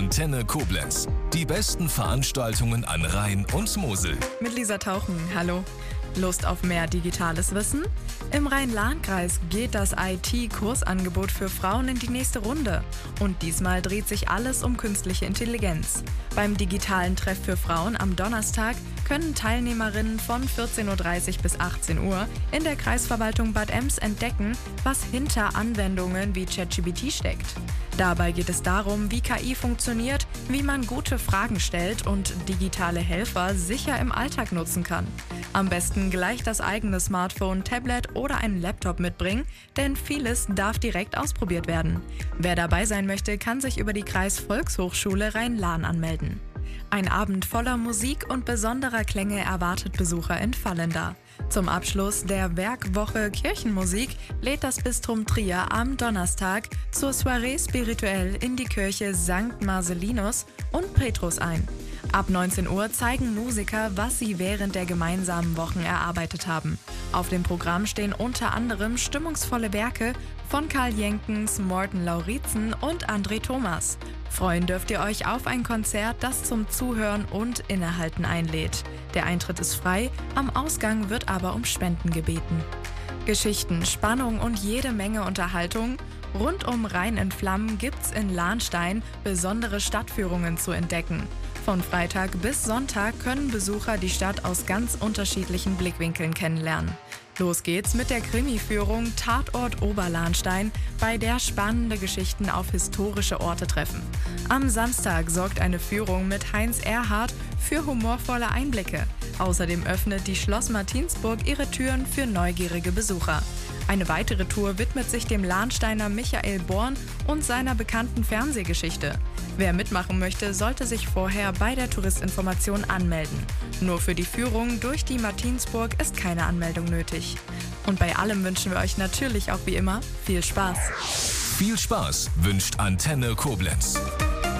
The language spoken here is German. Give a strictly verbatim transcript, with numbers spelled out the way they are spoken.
Antenne Koblenz. Die besten Veranstaltungen an Rhein und Mosel. Mit Lisa Tauchen, hallo. Lust auf mehr digitales Wissen? Im Rhein-Lahn-Kreis geht das I T-Kursangebot für Frauen in die nächste Runde. Und diesmal dreht sich alles um künstliche Intelligenz. Beim digitalen Treff für Frauen am Donnerstag können Teilnehmerinnen von vierzehn Uhr dreißig bis achtzehn Uhr in der Kreisverwaltung Bad Ems entdecken, was hinter Anwendungen wie ChatGPT steckt. Dabei geht es darum, wie K I funktioniert, wie man gute Fragen stellt und digitale Helfer sicher im Alltag nutzen kann. Am besten gleich das eigene Smartphone, Tablet oder einen Laptop mitbringen, denn vieles darf direkt ausprobiert werden. Wer dabei sein möchte, kann sich über die Kreisvolkshochschule Rhein-Lahn anmelden. Ein Abend voller Musik und besonderer Klänge erwartet Besucher in Vallenda. Zum Abschluss der Werkwoche Kirchenmusik lädt das Bistrum Trier am Donnerstag zur Soirée spirituell in die Kirche Sankt Marcellinus und Petrus ein. Ab neunzehn Uhr zeigen Musiker, was sie während der gemeinsamen Wochen erarbeitet haben. Auf dem Programm stehen unter anderem stimmungsvolle Werke von Karl Jenkens, Morten Lauritzen und André Thomas. Freuen dürft ihr euch auf ein Konzert, das zum Zuhören und Innehalten einlädt. Der Eintritt ist frei, am Ausgang wird aber um Spenden gebeten. Geschichten, Spannung und jede Menge Unterhaltung. Rund um Rhein in Flammen gibt's in Lahnstein besondere Stadtführungen zu entdecken. Von Freitag bis Sonntag können Besucher die Stadt aus ganz unterschiedlichen Blickwinkeln kennenlernen. Los geht's mit der Krimi-Führung Tatort Oberlahnstein, bei der spannende Geschichten auf historische Orte treffen. Am Samstag sorgt eine Führung mit Heinz Erhardt für humorvolle Einblicke. Außerdem öffnet die Schloss Martinsburg ihre Türen für neugierige Besucher. Eine weitere Tour widmet sich dem Lahnsteiner Michael Born und seiner bekannten Fernsehgeschichte. Wer mitmachen möchte, sollte sich vorher bei der Touristinformation anmelden. Nur für die Führung durch die Martinsburg ist keine Anmeldung nötig. Und bei allem wünschen wir euch natürlich auch wie immer viel Spaß. Viel Spaß wünscht Antenne Koblenz.